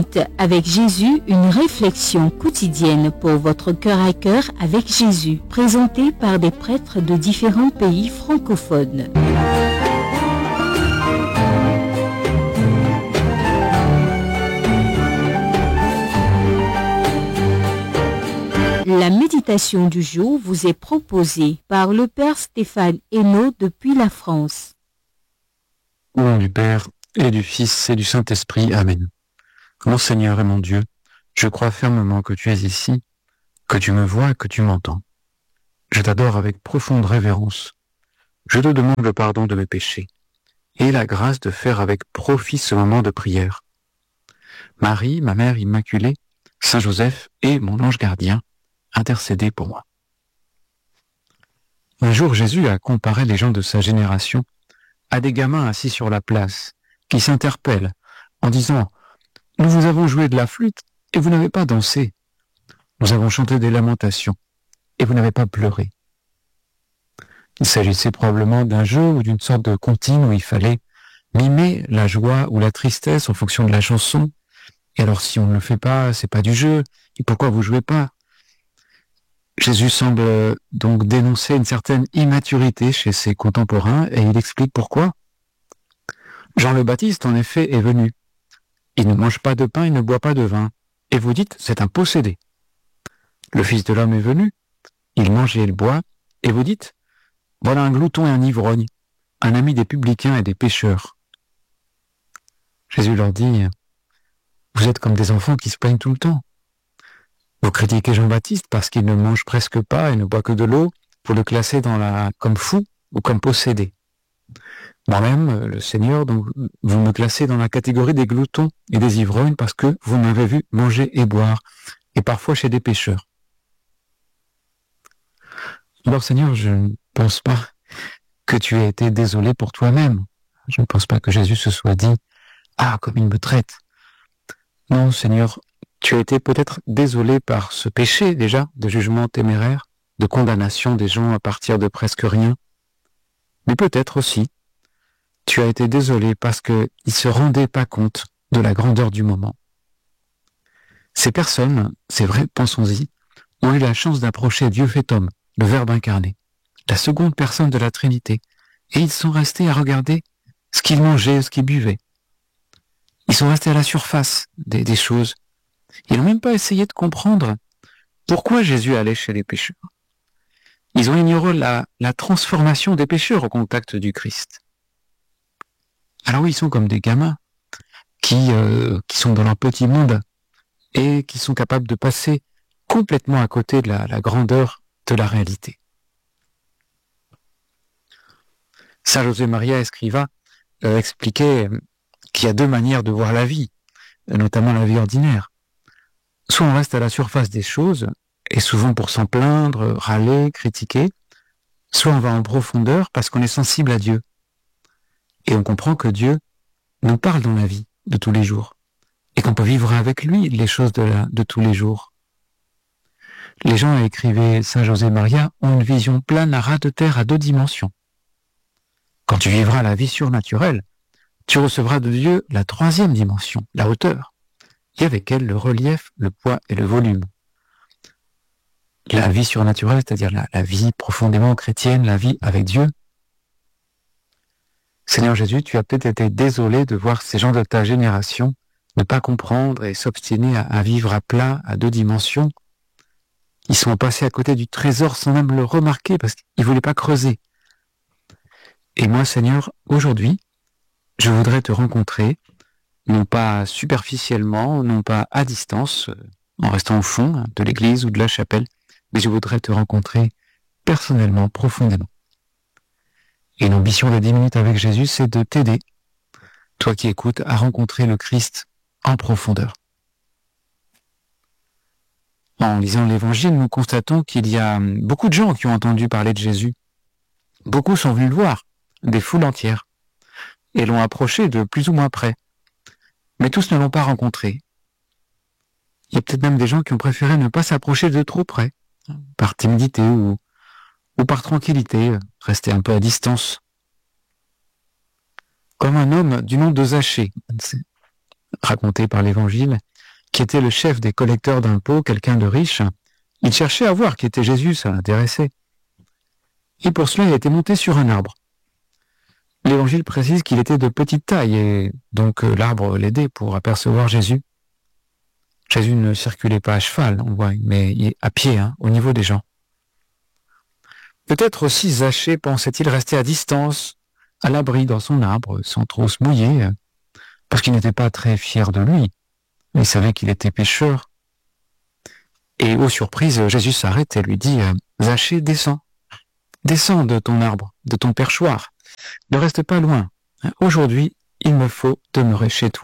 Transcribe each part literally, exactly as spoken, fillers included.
Minutes avec Jésus, une réflexion quotidienne pour votre cœur à cœur avec Jésus, présentée par des prêtres de différents pays francophones. La méditation du jour vous est proposée par le Père Stéphane Hainaut depuis la France. Au nom du Père et du Fils et du Saint-Esprit. Amen. Mon Seigneur et mon Dieu, je crois fermement que tu es ici, que tu me vois et que tu m'entends. Je t'adore avec profonde révérence. Je te demande le pardon de mes péchés et la grâce de faire avec profit ce moment de prière. Marie, ma mère immaculée, Saint Joseph et mon ange gardien, intercédez pour moi. Un jour, Jésus a comparé les gens de sa génération à des gamins assis sur la place, qui s'interpellent en disant « Nous vous avons joué de la flûte et vous n'avez pas dansé. Nous avons chanté des lamentations et vous n'avez pas pleuré. » Il s'agissait probablement d'un jeu ou d'une sorte de comptine où il fallait mimer la joie ou la tristesse en fonction de la chanson. Et alors si on ne le fait pas, c'est pas du jeu. Et pourquoi vous jouez pas ? Jésus semble donc dénoncer une certaine immaturité chez ses contemporains et il explique pourquoi. Jean le Baptiste, en effet, est venu. Il ne mange pas de pain, il ne boit pas de vin. Et vous dites, c'est un possédé. Le Fils de l'homme est venu, il mange et il boit, et vous dites, voilà un glouton et un ivrogne, un ami des publicains et des pécheurs. Jésus leur dit, vous êtes comme des enfants qui se plaignent tout le temps. Vous critiquez Jean-Baptiste parce qu'il ne mange presque pas et ne boit que de l'eau pour le classer dans la comme fou ou comme possédé. Moi-même, le Seigneur, donc, vous me classez dans la catégorie des gloutons et des ivrognes parce que vous m'avez vu manger et boire, et parfois chez des pécheurs. Alors Seigneur, je ne pense pas que tu aies été désolé pour toi-même. Je ne pense pas que Jésus se soit dit « Ah, comme il me traite !» Non, Seigneur, tu as été peut-être désolé par ce péché déjà de jugement téméraire, de condamnation des gens à partir de presque rien. Mais peut-être aussi, tu as été désolé parce qu'ils ne se rendaient pas compte de la grandeur du moment. Ces personnes, c'est vrai, pensons-y, ont eu la chance d'approcher Dieu fait homme, le Verbe incarné, la seconde personne de la Trinité, et ils sont restés à regarder ce qu'ils mangeaient, ce qu'ils buvaient. Ils sont restés à la surface des, des choses. Ils n'ont même pas essayé de comprendre pourquoi Jésus allait chez les pécheurs. Ils ont ignoré la, la transformation des pécheurs au contact du Christ. Alors oui, ils sont comme des gamins qui, euh, qui sont dans leur petit monde et qui sont capables de passer complètement à côté de la, la grandeur de la réalité. Saint José Maria Escriva euh, expliquait qu'il y a deux manières de voir la vie, notamment la vie ordinaire. Soit on reste à la surface des choses, et souvent pour s'en plaindre, râler, critiquer, soit on va en profondeur parce qu'on est sensible à Dieu. Et on comprend que Dieu nous parle dans la vie de tous les jours, et qu'on peut vivre avec lui les choses de, la, de tous les jours. Les gens, écrivait Saint José Maria, ont une vision plane à ras de terre à deux dimensions. Quand tu vivras la vie surnaturelle, tu recevras de Dieu la troisième dimension, la hauteur, et avec elle le relief, le poids et le volume. La vie surnaturelle, c'est-à-dire la, la vie profondément chrétienne, la vie avec Dieu. Seigneur Jésus, tu as peut-être été désolé de voir ces gens de ta génération ne pas comprendre et s'obstiner à, à vivre à plat, à deux dimensions. Ils sont passés à côté du trésor sans même le remarquer parce qu'ils ne voulaient pas creuser. Et moi, Seigneur, aujourd'hui, je voudrais te rencontrer, non pas superficiellement, non pas à distance, en restant au fond de l'église ou de la chapelle, mais je voudrais te rencontrer personnellement, profondément. Et l'ambition de dix minutes avec Jésus, c'est de t'aider, toi qui écoutes, à rencontrer le Christ en profondeur. En lisant l'Évangile, nous constatons qu'il y a beaucoup de gens qui ont entendu parler de Jésus. Beaucoup sont venus le voir, des foules entières, et l'ont approché de plus ou moins près. Mais tous ne l'ont pas rencontré. Il y a peut-être même des gens qui ont préféré ne pas s'approcher de trop près, par timidité ou, ou par tranquillité, rester un peu à distance. Comme un homme du nom de Zachée, raconté par l'Évangile, qui était le chef des collecteurs d'impôts, quelqu'un de riche, il cherchait à voir qui était Jésus, ça l'intéressait. Et pour cela, il était monté sur un arbre. L'Évangile précise qu'il était de petite taille, et donc euh, l'arbre l'aidait pour apercevoir Jésus. Jésus ne circulait pas à cheval, on voit, mais à pied, hein, au niveau des gens. Peut-être aussi Zachée pensait-il rester à distance, à l'abri dans son arbre, sans trop se mouiller, parce qu'il n'était pas très fier de lui. Il savait qu'il était pécheur. Et aux surprises, Jésus s'arrête et lui dit « Zachée, descends. Descends de ton arbre, de ton perchoir. Ne reste pas loin. Aujourd'hui, il me faut demeurer chez toi. »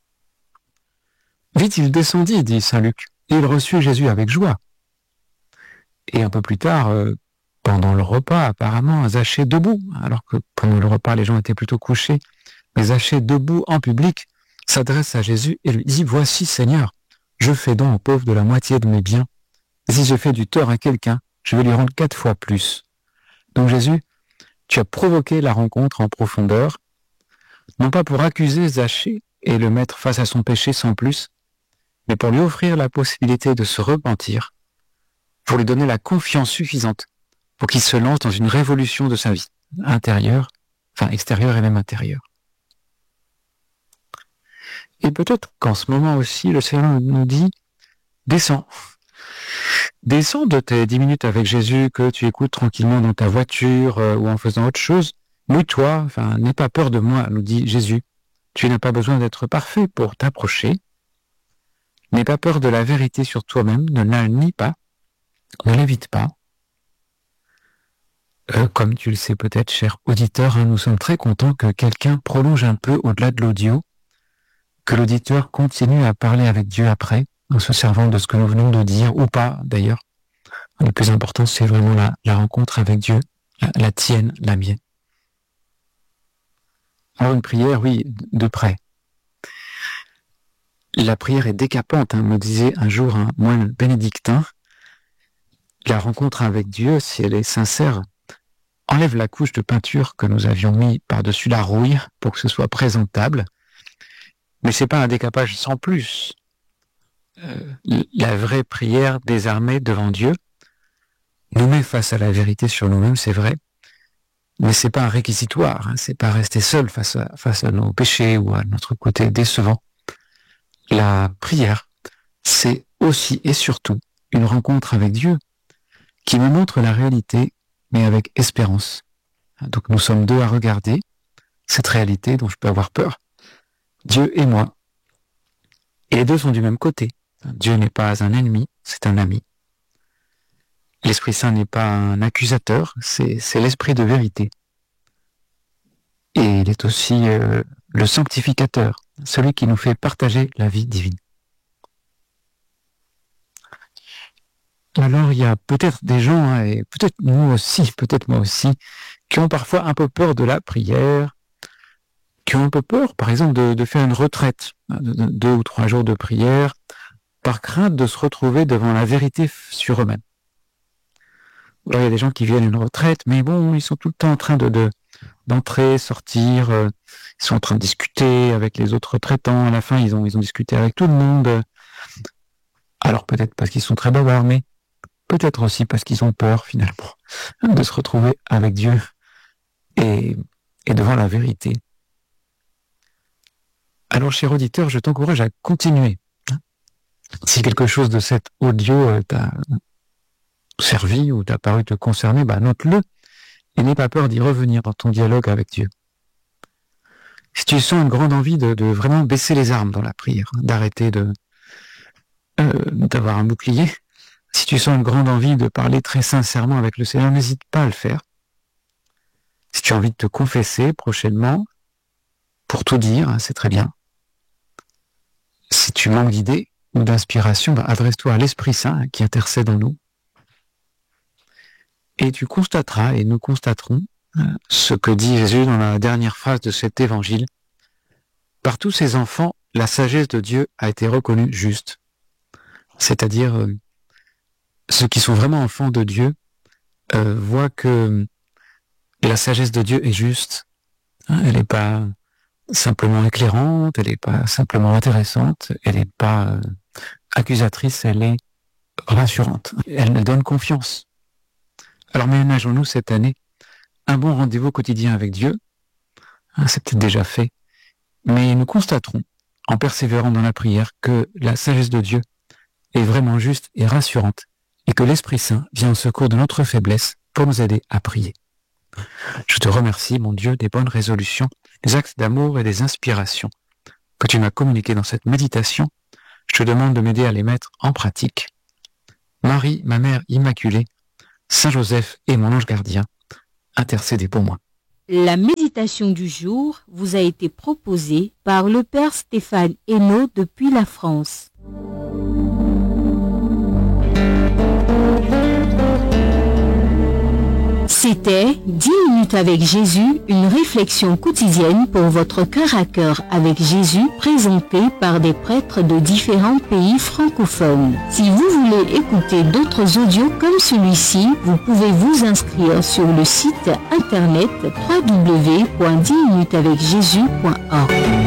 Vite il descendit, dit saint Luc, et il reçut Jésus avec joie. Et un peu plus tard, euh, pendant le repas, apparemment, Zachée debout, alors que pendant le repas, les gens étaient plutôt couchés, mais Zachée debout en public s'adresse à Jésus et lui dit « Voici, Seigneur, je fais don aux pauvres de la moitié de mes biens. Si je fais du tort à quelqu'un, je vais lui rendre quatre fois plus. » Donc Jésus, tu as provoqué la rencontre en profondeur, non pas pour accuser Zachée et le mettre face à son péché sans plus, mais pour lui offrir la possibilité de se repentir, pour lui donner la confiance suffisante pour qu'il se lance dans une révolution de sa vie intérieure, enfin extérieure et même intérieure. Et peut-être qu'en ce moment aussi, le Seigneur nous dit « Descends. Descends de tes dix minutes avec Jésus que tu écoutes tranquillement dans ta voiture euh, ou en faisant autre chose. Mouille-toi, enfin, n'aie pas peur de moi, nous dit Jésus. Tu n'as pas besoin d'être parfait pour t'approcher. N'aie pas peur de la vérité sur toi-même, ne la nie pas, ne l'évite pas. Euh, comme tu le sais peut-être, cher auditeur, hein, nous sommes très contents que quelqu'un prolonge un peu au-delà de l'audio, que l'auditeur continue à parler avec Dieu après, en se servant de ce que nous venons de dire, ou pas d'ailleurs. Le plus important, c'est vraiment la, la rencontre avec Dieu, la, la tienne, la mienne. Alors une prière, oui, de près. La prière est décapante, hein, me disait un jour un moine bénédictin. La rencontre avec Dieu, si elle est sincère, enlève la couche de peinture que nous avions mis par-dessus la rouille pour que ce soit présentable. Mais c'est pas un décapage sans plus. Euh, la vraie prière désarmée devant Dieu nous met face à la vérité sur nous-mêmes, c'est vrai, mais c'est pas un réquisitoire, hein, c'est pas rester seul face à, face à nos péchés ou à notre côté décevant. La prière, c'est aussi et surtout une rencontre avec Dieu qui me montre la réalité, mais avec espérance. Donc nous sommes deux à regarder cette réalité dont je peux avoir peur, Dieu et moi. Et les deux sont du même côté. Dieu n'est pas un ennemi, c'est un ami. L'Esprit Saint n'est pas un accusateur, c'est, c'est l'Esprit de vérité. Et il est aussi euh, le sanctificateur, celui qui nous fait partager la vie divine. Alors il y a peut-être des gens, hein, et peut-être nous aussi, peut-être moi aussi, qui ont parfois un peu peur de la prière, qui ont un peu peur, par exemple, de, de faire une retraite, de, de deux ou trois jours de prière, par crainte de se retrouver devant la vérité sur eux-mêmes. Alors, il y a des gens qui viennent à une retraite, mais bon, ils sont tout le temps en train de, de d'entrer, sortir, euh, ils sont en train de discuter avec les autres retraitants, à la fin, ils ont, ils ont discuté avec tout le monde. Alors peut-être parce qu'ils sont très bavards, mais peut-être aussi parce qu'ils ont peur, finalement, de se retrouver avec Dieu et, et devant la vérité. Alors, cher auditeur, je t'encourage à continuer. Si quelque chose de cet audio t'a servi ou t'a paru te concerner, bah note-le et n'aie pas peur d'y revenir dans ton dialogue avec Dieu. Si tu sens une grande envie de, de vraiment baisser les armes dans la prière, d'arrêter de euh, d'avoir un bouclier, si tu sens une grande envie de parler très sincèrement avec le Seigneur, n'hésite pas à le faire. Si tu as envie de te confesser prochainement, pour tout dire, hein, c'est très bien. Si tu manques d'idées ou d'inspiration, bah, adresse-toi à l'Esprit Saint hein, qui intercède en nous. Et tu constateras, et nous constaterons, euh, ce que dit Jésus dans la dernière phrase de cet évangile. Par tous ces enfants, la sagesse de Dieu a été reconnue juste. C'est-à-dire, euh, ceux qui sont vraiment enfants de Dieu euh, voient que la sagesse de Dieu est juste. Hein, elle n'est pas simplement éclairante, elle n'est pas simplement intéressante, elle n'est pas euh, accusatrice, elle est rassurante. Elle nous donne confiance. Alors ménageons-nous cette année un bon rendez-vous quotidien avec Dieu. C'est peut-être déjà fait, mais nous constaterons, en persévérant dans la prière, que la sagesse de Dieu est vraiment juste et rassurante, et que l'Esprit Saint vient au secours de notre faiblesse pour nous aider à prier. Je te remercie, mon Dieu, des bonnes résolutions, des actes d'amour et des inspirations que tu m'as communiquées dans cette méditation. Je te demande de m'aider à les mettre en pratique. Marie, ma mère immaculée, Saint Joseph et mon ange gardien, intercédez pour moi. La méditation du jour vous a été proposée par le Père Stéphane Hainaut depuis la France. C'était dix minutes avec Jésus, une réflexion quotidienne pour votre cœur à cœur avec Jésus, présentée par des prêtres de différents pays francophones. Si vous voulez écouter d'autres audios comme celui-ci, vous pouvez vous inscrire sur le site internet w w w point dix minutes avec jésus point org.